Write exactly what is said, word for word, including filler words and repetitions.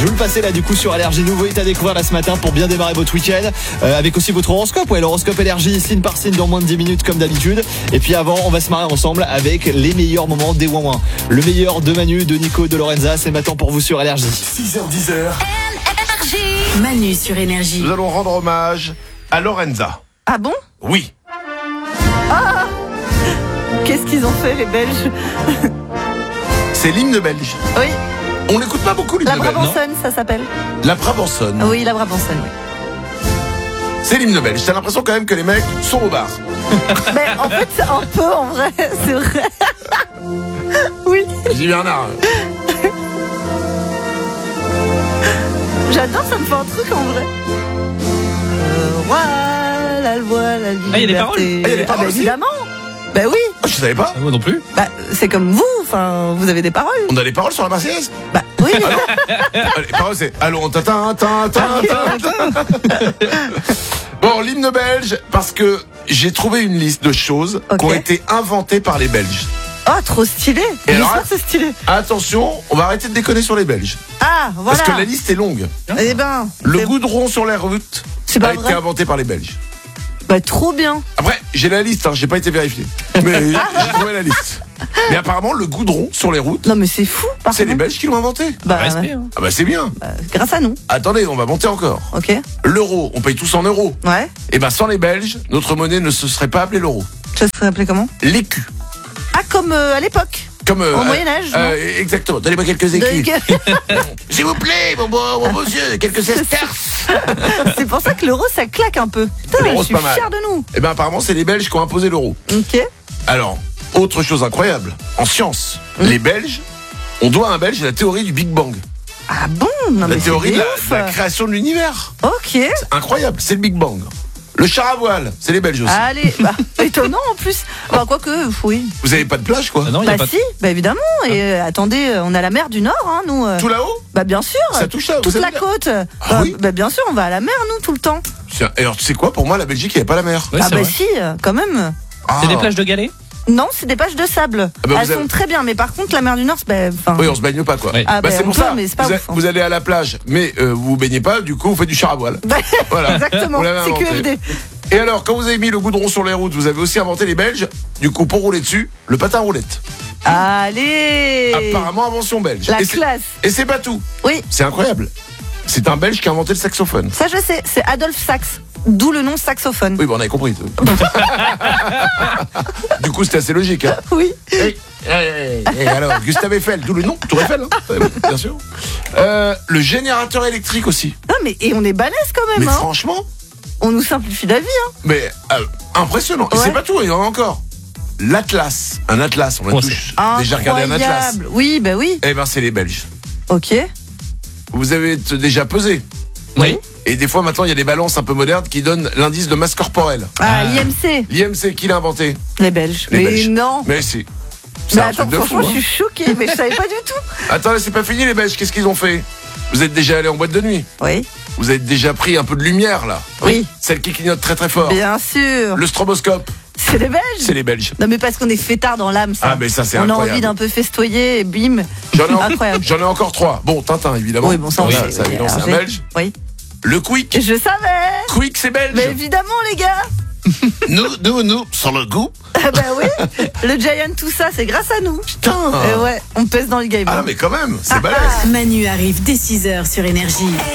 Je vous le passais là du coup sur Énergie, nouveau hit à découvrir là ce matin pour bien démarrer votre week-end, euh, avec aussi votre horoscope, ouais, l'horoscope Énergie, signe par signe dans moins de dix minutes comme d'habitude. Et puis avant, on va se marrer ensemble avec les meilleurs moments des ouin ouin. Le meilleur de Manu, de Nico, de Lorenza, c'est maintenant pour vous sur Énergie. six heures dix heures. Manu sur Énergie. Nous allons rendre hommage à Lorenza. Ah bon? Oui. Ah, qu'est-ce qu'ils ont fait les Belges? C'est l'hymne belge. Oui, On l'écoute pas beaucoup, l'hymne la belge. Brabançonne, ça s'appelle. La Brabançonne. Oui, la Brabançonne, oui. C'est l'hymne belge. T'as l'impression quand même que les mecs sont au bar. Mais en fait, c'est un peu en vrai, c'est vrai. Oui, Dis Bernard. j'adore, ça me fait un truc en vrai. Euh, roi, la loi, la liberté. Ah, il y a des paroles. Ah, il y a des Ah, paroles bah, aussi. évidemment. Bah oui, Oh, je savais pas. Ah, moi non plus. bah, c'est comme vous, enfin, vous avez des paroles. On a des paroles sur la Marseillaise. Bah oui, Les paroles c'est allons tatin tatin tatin. Bon, l'hymne belge, parce que j'ai trouvé une liste de choses Ok. qui ont été inventées par les Belges. oh, trop stylé. Et alors, L'histoire, c'est stylé. Attention, on va arrêter de déconner sur les Belges. Ah, voilà. Parce que la liste est longue. Eh ben, Le c'est- goudron sur les routes C'est pas a été vrai. inventé par les Belges. Bah trop bien. Après, j'ai la liste, hein, j'ai pas été vérifié. Mais j'ai trouvé la liste. Mais apparemment, le goudron sur les routes, Non mais c'est fou. Par c'est les contre. Belges qui l'ont inventé. Bah, Respect, hein. Ah bah c'est bien. bah, grâce à nous. Attendez, on va monter encore. Ok. L'euro, on paye tous en euros. Ouais. Et ben sans les Belges, notre monnaie ne se serait pas appelée l'euro. Ça serait appelé comment? L'écu. Ah, comme euh, à l'époque. Comme euh, Au euh, Moyen-Âge, euh, exactement. Donnez-moi quelques écus. De- S'il vous plaît, mon beau, mon beau monsieur, quelques sesterces. C'est pour ça que l'euro ça claque un peu. Putain, L'euro, je c'est suis pas mal. fier de nous. Et ben apparemment, c'est les Belges qui ont imposé l'euro. Ok. Alors, autre chose incroyable, en science, Hum. les Belges, on doit à un Belge la théorie du Big Bang. Ah bon? Non La mais c'est théorie de la, ouf. de la création de l'univers. Ok. Incroyable, c'est le Big Bang. Le char à voile, c'est les Belges aussi. Allez, bah, étonnant en plus. Bah quoique, oui. Vous avez pas de plage, quoi? Ah non, il y a Bah pas de... si, bah évidemment. Et euh, attendez, euh, on a la mer du Nord, hein, nous. euh. Tout là-haut? Bah bien sûr. Ça touche là, vous Toute savez la bien. côte. Ah bah, oui bah bien sûr, on va à la mer nous tout le temps. Tiens, et alors tu sais quoi, pour moi, la Belgique, il n'y avait pas la mer. Ouais, ah c'est bah vrai. si, euh, quand même. Ah. C'est des plages de galets. Non, c'est des plages de sable. Ah bah, Elles vous avez- sont très bien, mais par contre, la mer du Nord, c'est bah, enfin. Oui, on se baigne pas, quoi. Oui. Ah, bah, bah, c'est on pour peut, ça. mais c'est pas vous, a- ouf, hein. vous allez à la plage, mais euh, vous vous baignez pas, du coup, vous faites du char à voile. Bah, Voilà. exactement, Vous l'avez c'est inventé. Q F D. Et alors, quand vous avez mis le goudron sur les routes, vous avez aussi inventé les Belges. Du coup, pour rouler dessus, le patin à roulette. Allez. Apparemment, invention belge. La et c'est- classe. Et c'est pas tout. Oui, C'est incroyable. C'est un Belge qui a inventé le saxophone. ça je sais, c'est Adolphe Sax. D'où le nom saxophone. Oui, bon, on avait compris. Du coup, c'était assez logique. Hein. Oui. Et, et- et alors, Gustave Eiffel, d'où le nom, Tour Eiffel, hein, bien sûr. Euh, le générateur électrique aussi. Non mais et on est balèze quand Mais même. Hein. franchement, On nous simplifie la vie. Hein. mais euh, impressionnant. Et Ouais. c'est pas tout, il y en a encore. L'Atlas. Un Atlas, on a Oh, tous déjà regardé un Atlas. Incroyable. Oui, bah oui. Eh ben, c'est les Belges. Ok. Vous avez t- déjà pesé. Oui. Et des fois, maintenant, il y a des balances un peu modernes qui donnent l'indice de masse corporelle. Ah, Ah. l'I M C, L'I M C, qui l'a inventé? les Belges. Les mais Belges. non. Mais si. C'est Mais un attends, truc de fou. franchement, hein. je suis choquée, mais je savais pas du tout. Attends, là, c'est pas fini, les Belges. Qu'est-ce qu'ils ont fait? Vous êtes déjà allé en boîte de nuit. Oui. Vous avez déjà pris un peu de lumière, là. Oui. Celle qui clignote très très fort. Bien sûr. Le stroboscope, C'est les Belges. c'est les Belges. Non mais parce qu'on est fêtards dans l'âme, ça. Ah, mais ça, c'est On a incroyable. envie d'un peu festoyer, et bim. J'en ai, en- Incroyable. j'en ai encore trois. Bon, Tintin, évidemment. Oui, bon, ça, on Oui, sait, ça, oui, évidemment, c'est un alors, j'ai- Belge. Oui. Le Quick. Je savais. Quick, c'est belge. Mais évidemment, les gars. Nous, nous, nous, sur le goût. Ah bah oui. Le Giant, tout ça, c'est grâce à nous. Putain. Et ouais, on pèse dans le game. Ah, mais quand même, c'est balèze. Manu arrive dès six heures sur Énergie.